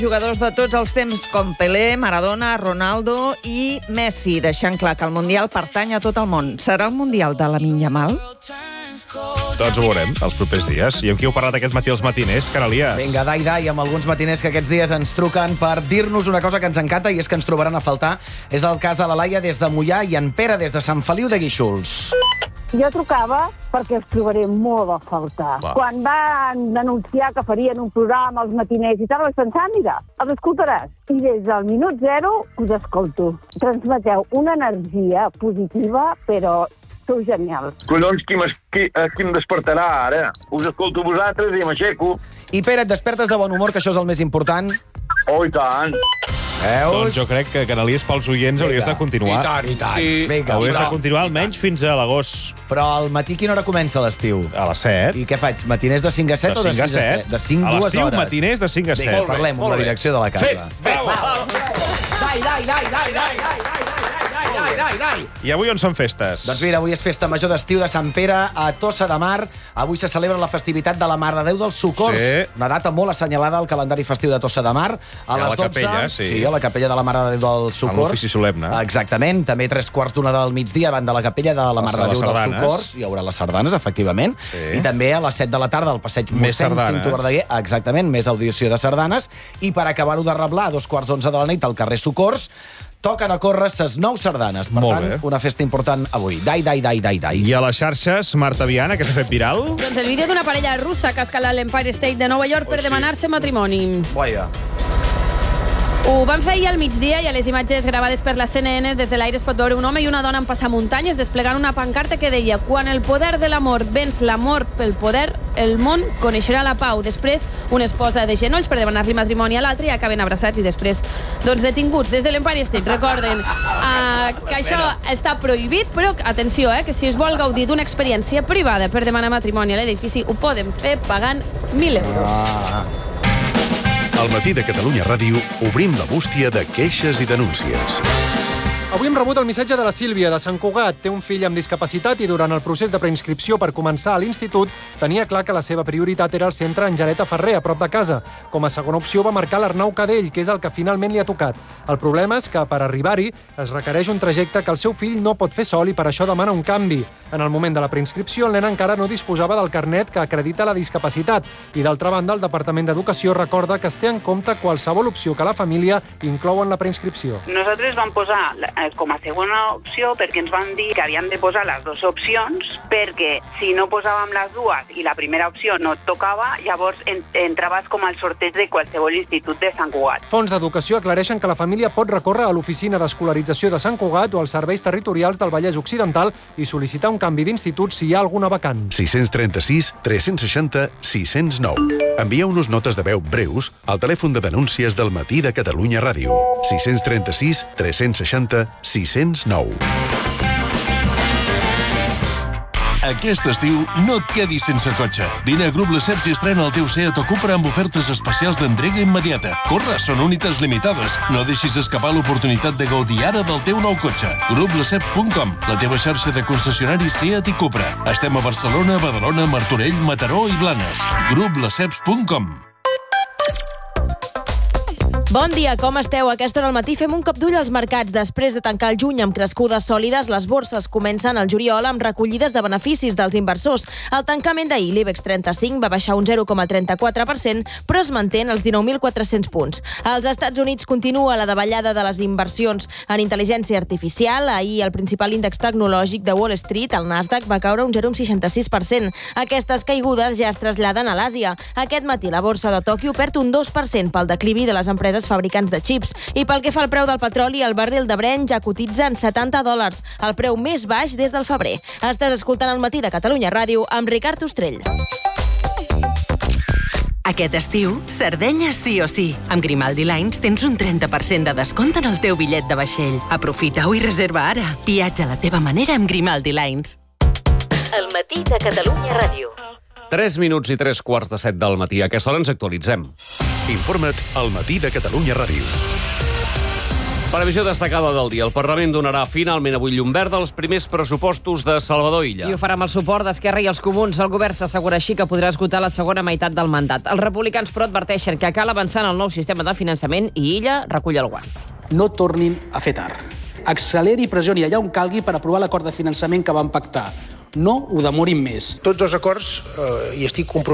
Jugadors de tots els temps com Pelé, Maradona, Ronaldo i Messi, deixant clar que el Mundial pertany a tot el món. Serà el Mundial de Lamine Yamal? Tots ho veurem els propers dies. I amb qui heu parlat aquest matí als matiners, Canalies? Vinga, dai, amb alguns matiners que aquests dies ens truquen per dir-nos una cosa que ens encanta i és que ens trobaran a faltar. És el cas de la Laia des de Moià i en Pere des de Sant Feliu de Guíxols. Jo trucava perquè els trobaré molt a faltar. Va. Quan van anunciar que farien un programa als matiners i tal, vaig pensar, mira, els escoltaràs. I des del minut zero us escolto. Transmeteu una energia positiva, però sou genial. Collons, qui em despertarà ara? Us escolto vosaltres i m'aixeco. I Pere, et despertes de bon humor, que això és el més important. Oh, i tant. Doncs jo crec que Canalies pels oients hauries de continuar. I tant. Sí, Vinga, hauries de continuar almenys fins a l'agost. Però al matí quina hora comença l'estiu? A les 7. I què faig? Matiners de 5 a 7 o de 6 a 7? De 5 a 2 l'estiu, hores. matiners de 5 a 7. Vinga, parlem amb la direcció de la casa. Dai. I avui on són festes? Doncs mira, avui és festa major d'estiu de Sant Pere a Tossa de Mar. Avui se celebra la festivitat de la Mare de Déu dels Socors. Sí. Una data molt assenyalada al calendari festiu de Tossa de Mar. A les 12, capella, sí. Sí, a la capella de la Mare de Déu dels Socors. En l'ofici solemne. Exactament. També 3:15 del migdia davant de la capella de la Mare de Déu dels Socors. Hi haurà les sardanes, efectivament. Sí. I també a les 7 de la tarda al passeig Més Mossèn sardanes. Cinto Verdaguer. Exactament, més audició de sardanes. I per acabar-ho de reblar, a 2:15 de la nit al carrer Socors, toquen a córrer ses 9 sardanes. Per Molt tant, bé. una festa important avui. Dai. I a les xarxes, Marta Viana, que s'ha fet viral? Doncs el vídeo d'una parella russa que ha escalat l'Empire State de Nova York per demanar-se matrimoni. Vaja. Ho van fer ahir al migdia i a les imatges gravades per la CNN des de l'aire es pot veure un home i una dona en passamuntanyes desplegant una pancarta que deia: quan el poder de l'amor venç l'amor pel poder, el món coneixerà la pau. Després, una es posa de genolls per demanar-li matrimoni a l'altre i acaben abraçats i després, doncs, detinguts des de l'Empire State. Recorden que això està prohibit, però atenció, que si es vol gaudir d'una experiència privada per demanar matrimoni a l'edifici, ho poden fer pagant 1.000 euros. Al matí de Catalunya Ràdio obrim la bústia de queixes i denúncies. Avui hem rebut el missatge de la Sílvia, de Sant Cugat. Té un fill amb discapacitat i durant el procés de preinscripció per començar a l'institut tenia clar que la seva prioritat era el centre Angeleta Ferrer, a prop de casa. Com a segona opció va marcar l'Arnau Cadell, que és el que finalment li ha tocat. El problema és que per arribar-hi es requereix un trajecte que el seu fill no pot fer sol i per això demana un canvi. En el moment de la preinscripció, el nen encara no disposava del carnet que acredita la discapacitat i, d'altra banda, el Departament d'Educació recorda que es té en compte qualsevol opció que la família inclou en la preinscripció. Nosaltres vam posar com a segona opció perquè ens van dir que havíem de posar les dues opcions perquè si no posàvem les dues i la primera opció no et tocava, llavors entraves com al sorteig de qualsevol institut de Sant Cugat. Fons d'Educació aclareixen que la família pot recórrer a l'oficina d'escolarització de Sant Cugat o als serveis territorials del Vallès Occidental i sol·licitar un canvi d'institut si hi ha alguna vacant. 636 360 609. Envieu-nos notes de veu breus al telèfon de denúncies del matí de Catalunya Ràdio. 636 360 609. Aquest estiu no et quedis sense cotxe. Vine a Grup Lesseps i estrena el teu Seat o Cupra amb ofertes especials d'entrega immediata. Corre, són unitats limitades. No deixis escapar l'oportunitat de gaudir ara del teu nou cotxe. GrupLesseps.com, la teva xarxa de concessionaris Seat i Cupra. Estem a Barcelona, Badalona, Martorell, Mataró i Blanes. GrupLesseps.com. Bon dia, com esteu? A aquesta hora al matí fem un cop d'ull als mercats. Després de tancar el juny amb crescudes sòlides, les borses comencen el juliol amb recollides de beneficis dels inversors. Al tancament d'ahir, l'IBEX 35 va baixar un 0,34%, però es manté en els 19.400 punts. Als Estats Units continua la davallada de les inversions en intel·ligència artificial. Ahir, el principal índex tecnològic de Wall Street, el Nasdaq, va caure un 0,66%. Aquestes caigudes ja es traslladen a l'Àsia. Aquest matí, la borsa de Tòquio perd un 2% pel declivi de les empreses fabricants de xips. I pel que fa al preu del petroli, el barril de Brent ja cotitza en $70, el preu més baix des del febrer. Estàs escoltant el matí de Catalunya Ràdio amb Ricard Ostrell. Aquest estiu, Sardenya sí o sí. Amb Grimaldi Lines tens un 30% de descompte en el teu bitllet de vaixell. Aprofita-ho i reserva ara. Viatja a la teva manera amb Grimaldi Lines. El matí de Catalunya Ràdio. 3 minuts i 3:15 del matí. A aquesta hora ens actualitzem. Informa't al matí de Catalunya Ràdio. Previsió destacada del dia. El Parlament donarà finalment avui llum verda als primers pressupostos de Salvador Illa. I ho farà amb el suport d'Esquerra i els Comuns. El govern s'assegura així que podrà esgotar la segona meitat del mandat. Els republicans, però, adverteixen que cal avançar en el nou sistema de finançament i Illa recull el guant. No tornin a fer tard. Acceleri i pressioni allà on calgui per aprovar l'acord de finançament que van pactar. No ho demorin més. Tots els acords, i estic compromès